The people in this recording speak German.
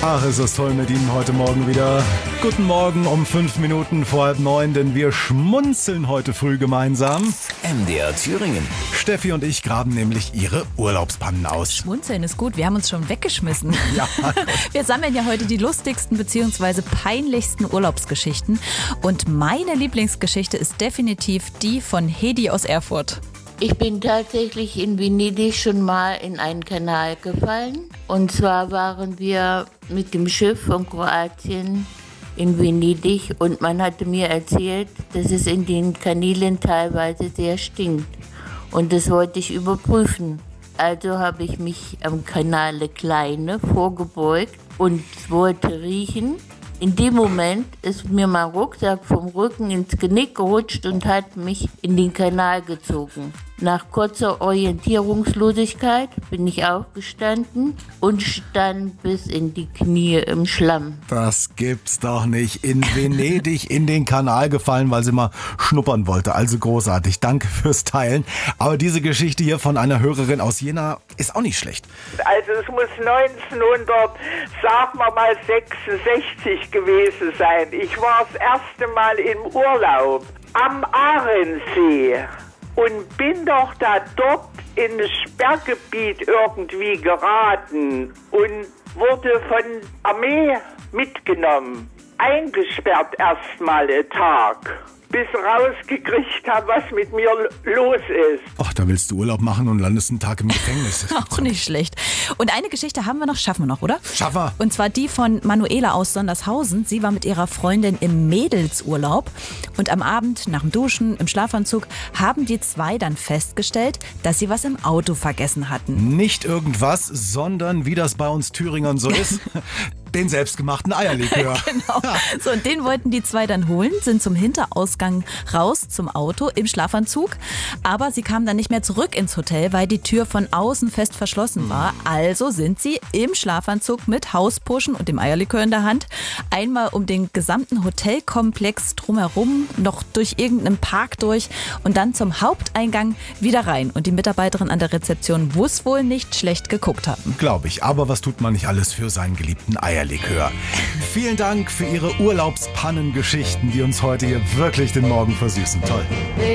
Ach, ist das toll mit Ihnen heute Morgen wieder. Guten Morgen um 5 Minuten vor 8:30, denn wir schmunzeln heute früh gemeinsam. MDR Thüringen. Steffi und ich graben nämlich ihre Urlaubspannen aus. Schmunzeln ist gut, wir haben uns schon weggeschmissen. Ja. Wir sammeln ja heute die lustigsten bzw. peinlichsten Urlaubsgeschichten. Und meine Lieblingsgeschichte ist definitiv die von Hedi aus Erfurt. Ich bin tatsächlich in Venedig schon mal in einen Kanal gefallen. Und zwar waren wir mit dem Schiff von Kroatien in Venedig und man hatte mir erzählt, dass es in den Kanälen teilweise sehr stinkt. Und das wollte ich überprüfen. Also habe ich mich am Kanale Kleine vorgebeugt und wollte riechen. In dem Moment ist mir mein Rucksack vom Rücken ins Genick gerutscht und hat mich in den Kanal gezogen. Nach kurzer Orientierungslosigkeit bin ich aufgestanden und stand bis in die Knie im Schlamm. Das gibt's doch nicht. In Venedig in den Kanal gefallen, weil sie mal schnuppern wollte. Also großartig. Danke fürs Teilen. Aber diese Geschichte hier von einer Hörerin aus Jena ist auch nicht schlecht. Also es muss 1966 gewesen sein. Ich war das erste Mal im Urlaub am Ahrensee und bin doch da dort in das Sperrgebiet irgendwie geraten und wurde von Armee mitgenommen. Eingesperrt erstmal einen Tag, bis rausgekriegt habe, was mit mir los ist. Ach, da willst du Urlaub machen und landest einen Tag im Gefängnis. Auch nicht schlecht. Und eine Geschichte haben wir noch, schaffen wir noch, oder? Schaffen wir. Und zwar die von Manuela aus Sondershausen. Sie war mit ihrer Freundin im Mädelsurlaub. Und am Abend, nach dem Duschen, im Schlafanzug, haben die zwei dann festgestellt, dass sie was im Auto vergessen hatten. Nicht irgendwas, sondern wie das bei uns Thüringern so ist, den selbstgemachten Eierlikör. Genau. So, und den wollten die zwei dann holen, sind zum Hinterausgang raus zum Auto im Schlafanzug. Aber sie kamen dann nicht mehr zurück ins Hotel, weil die Tür von außen fest verschlossen war. Also sind sie im Schlafanzug mit Hauspuschen und dem Eierlikör in der Hand einmal um den gesamten Hotelkomplex drumherum, noch durch irgendeinen Park durch und dann zum Haupteingang wieder rein. Und die Mitarbeiterin an der Rezeption muss wohl nicht schlecht geguckt haben. Glaube ich. Aber was tut man nicht alles für seinen geliebten Eierlikör? Vielen Dank für Ihre Urlaubspannengeschichten, die uns heute hier wirklich den Morgen versüßen. Toll.